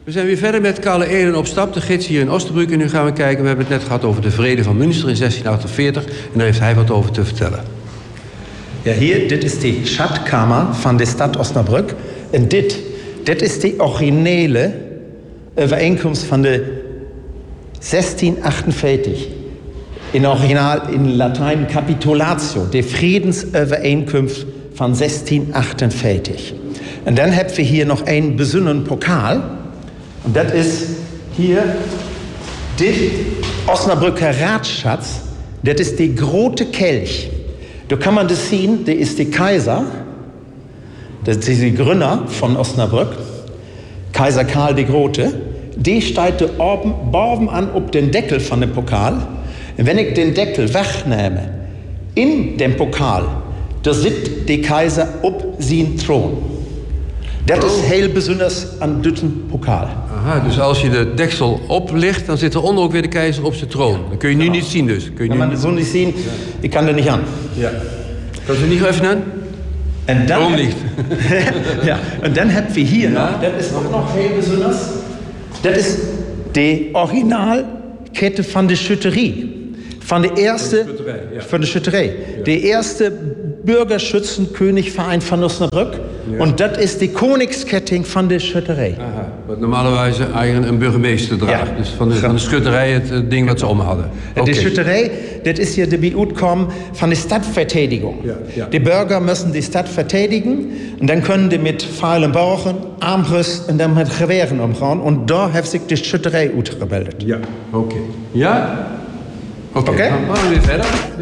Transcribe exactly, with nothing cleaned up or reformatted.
We zijn weer verder met Karle Eden op stap, de gids hier in Osnabrück. En nu gaan we kijken, we hebben het net gehad over de vrede van Münster in zestien achtenveertig. En daar heeft hij wat over te vertellen. Ja, hier, dit is die Schatzkammer van de stad Osnabrück. En dit, dit is de originele overeenkomst van de zestien achtenveertig. In original, in Latein Capitulatio, de Friedensovereenkomst van zestien achtenveertig. En dan hebben we hier nog een bijzondere pokaal. En dat is hier de Osnabrücker Ratsschatz. Dat is de grote Kelch. Da kann man das zien, der ist der Kaiser, das ist der Gründer von Osnabrück, Kaiser Karl der Grote. Die steht da oben, boven an op den Deckel von dem Pokal. Und wenn ich den Deckel wegnehme, in dem Pokal, da sitzt der Kaiser op zijn Thron. Dat is heel besonders aan dit Pokaal. Aha, dus als je de deksel oplicht, dan zit er onder ook weer de keizer op zijn troon. Dat kun je nu niet zien dus. Kun je kan nu man zo niet zien, ik kan er niet aan. Ja. Kan je niet even aan? En dan Waarom niet? ja, en dan hebben we hier ja? nog, dat is ook nog heel besonders. Dat is de originaalkette van de schutterie. Van de eerste, ja. van de schutterij. Ja. De eerste Bürgerschützenkönigverein van Osnabrück. Ja. En dat is de koningsketting van de schutterij. Aha, wat normalerwijze eigenlijk een burgemeester draagt. Ja. Dus van de, van de schutterij het, het ding wat ze om hadden. Okay. De schutterij, dat is hier de Beautkom van de Stadtverteidigung. Ja. Ja. De Bürger müssen die Stadt verteidigen. En dan kunnen die met Pfeilen, Bogen, Armbrust en dan met Geweren omgaan. En daar heeft zich de schutterij uitgebildet. Ja, oké. Okay. Ja? Oké, Okay. okay. Dan gaan we weer verder.